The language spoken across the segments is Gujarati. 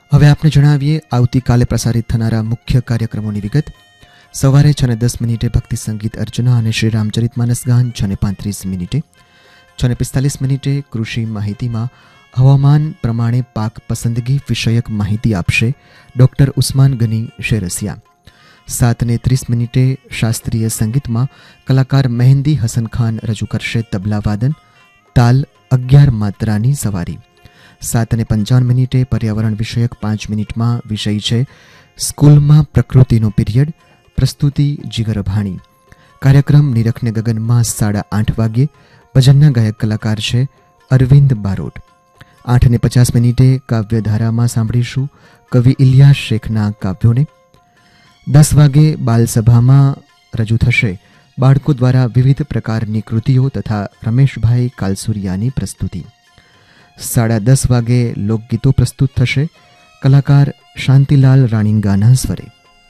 હવે આપને જણાવીએ આવતીકાલે પ્રસારિત થનારા મુખ્ય કાર્યક્રમોની વિગત। સવારે 6:10 ભક્તિ સંગીત અર્ચના અને શ્રી રામચરિતમાનસ ગાન 6:35, 6:45 કૃષિ માહિતીમાં હવામાન પ્રમાણે પાક પસંદગી વિષયક માહિતી આપશે ડોક્ટર ઉસ્માન ગની શેરસિયા। 7:30 શાસ્ત્રીય સંગીતમાં કલાકાર મહેંદી હસન ખાન રજૂ કરશે તબલા વાદન, તાલ 11 માત્રાની સવારી। 7:55 પર્યાવરણ વિષયક 5 મિનિટમાં વિષય છે સ્કૂલમાં પ્રકૃતિનો પીરિયડ, પ્રસ્તુતિ જીગર ભાણી। કાર્યક્રમ નિરખને ગગનમાં 8:30 વાગ્યે। ભજનના ગાયક કલાકાર છે અરવિંદ બારોટ। 8:50 કાવ્યધારામાં સાંભળીશું કવિ ઇલિયાસ શેખના કાવ્યોને। 10 વાગે બાલસભામાં રજૂ થશે બાળકો દ્વારા વિવિધ પ્રકારની કૃતિઓ તથા રમેશભાઈ કાલસુરિયાની પ્રસ્તુતિ। 10:30 વાગે લોકગીતો પ્રસ્તુત થશે કલાકાર શાંતિલાલ રાણીંગાના સ્વરે।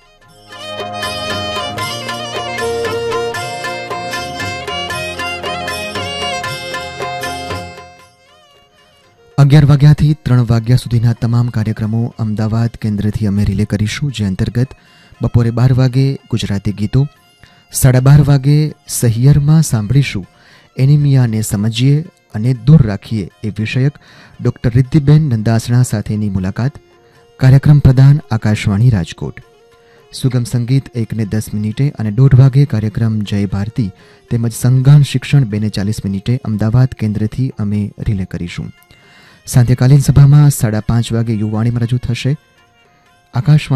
11 વાગ્યાથી 3 વાગ્યા સુધીના તમામ કાર્યક્રમો અમદાવાદ કેન્દ્રથી અમે રિલે કરીશું, જે અંતર્ગત બપોરે 12 વાગે ગુજરાતી ગીતો, 12:30 વાગે સહિયરમાં સાંભળીશું એનિમિયાને સમજીએ અને દૂર રાખીએ એ વિષયક ડોક્ટર રિદ્ધિબેન નંદાસણા સાથેની મુલાકાત। કાર્યક્રમ પ્રદાન આકાશવાણી રાજકોટ। સુગમ સંગીત 1:10 અને 1:30 વાગે કાર્યક્રમ જય ભારતી તેમજ સંગાન શિક્ષણ 2:40 અમદાવાદ કેન્દ્રથી અમે રિલે કરીશું। સાંધ્યકાલીન સભામાં 5:30 વાગે યુવાણીમાં રજૂ થશે આકાશવાણી